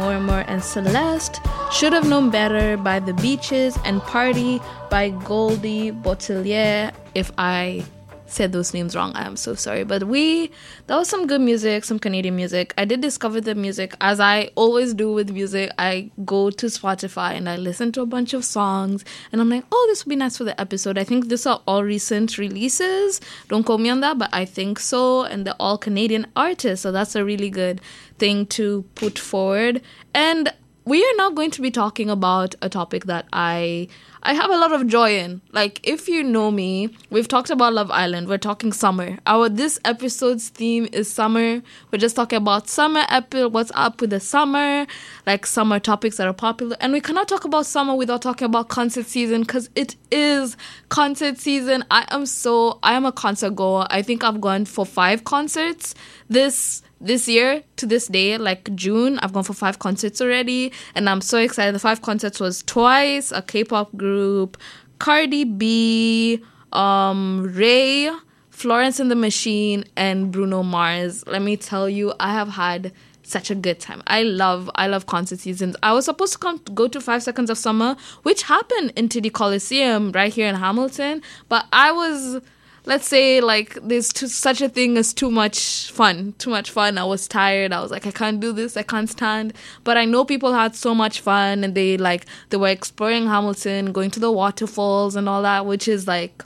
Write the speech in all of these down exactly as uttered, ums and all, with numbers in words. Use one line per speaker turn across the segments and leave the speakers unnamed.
Mormor and Celeste, Should Have Known Better by The Beaches, and Party by Goldie Botelier. If I said those names wrong, I am so sorry. But we, that was some good music, some Canadian music. I did discover the music, as I always do with music. I go to Spotify and I listen to a bunch of songs, and I'm like, oh, this would be nice for the episode. I think these are all recent releases. Don't quote me on that, but I think so. And they're all Canadian artists, so that's a really good thing to put forward. And we are now going to be talking about a topic that I I have a lot of joy in. Like, if you know me, we've talked about Love Island. We're talking summer. Our this episode's theme is summer. We're just talking about summer, epi- what's up with the summer, like summer topics that are popular. And we cannot talk about summer without talking about concert season, because it is concert season. I am so, I am a concert goer. I think I've gone for five concerts this This year, to this day, like June, I've gone for five concerts already, and I'm so excited. The five concerts was Twice, a K-pop group, Cardi B, um, Ray, Florence and the Machine, and Bruno Mars. Let me tell you, I have had such a good time. I love, I love concert seasons. I was supposed to come go to Five Seconds of Summer, which happened in T D Coliseum right here in Hamilton, but I was... Let's say, like, there's too, such a thing as too much fun. Too much fun. I was tired. I was like, I can't do this. I can't stand. But I know people had so much fun, and they, like, they were exploring Hamilton, going to the waterfalls and all that, which is, like,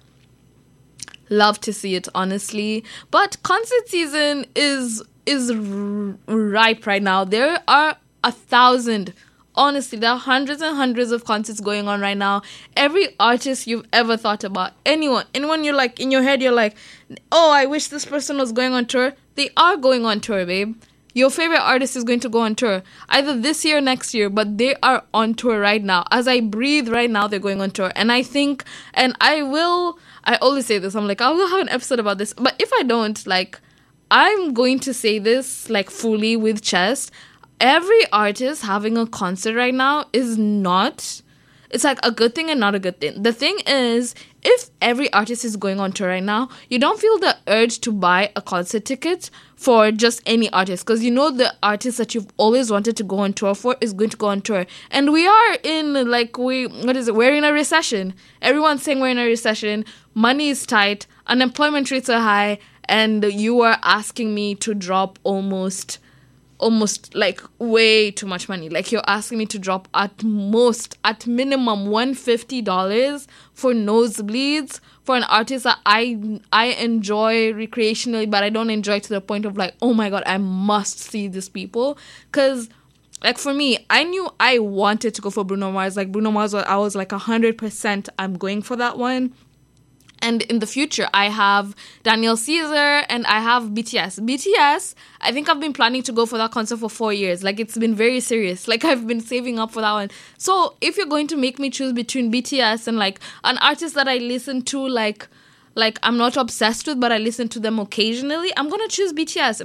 love to see it, honestly. But concert season is, is r- ripe right now. There are a thousand... Honestly, there are hundreds and hundreds of concerts going on right now. Every artist you've ever thought about, anyone, anyone you're like, in your head, you're like, oh, I wish this person was going on tour. They are going on tour, babe. Your favorite artist is going to go on tour, either this year or next year, but they are on tour right now. As I breathe right now, they're going on tour. And I think, and I will, I always say this, I'm like, I will have an episode about this. But if I don't, like, I'm going to say this, like, fully with chest. Every artist having a concert right now is not, it's like a good thing and not a good thing. The thing is, if every artist is going on tour right now, you don't feel the urge to buy a concert ticket for just any artist, because you know the artist that you've always wanted to go on tour for is going to go on tour. And we are in, like, we, what is it, we're in a recession. Everyone's saying we're in a recession. Money is tight. Unemployment rates are high. And you are asking me to drop almost... almost like way too much money. Like, you're asking me to drop at most, at minimum, one hundred fifty dollars for nosebleeds for an artist that I I enjoy recreationally, but I don't enjoy to the point of like, oh my God, I must see these people. Because, like, for me, I knew I wanted to go for Bruno Mars. Like, Bruno Mars, I was like one hundred percent I'm going for that one. And in the future, I have Daniel Caesar and I have B T S. B T S, I think I've been planning to go for that concert for four years. Like, it's been very serious. Like, I've been saving up for that one. So, if you're going to make me choose between B T S and, like, an artist that I listen to, like, like I'm not obsessed with, but I listen to them occasionally, I'm going to choose B T S.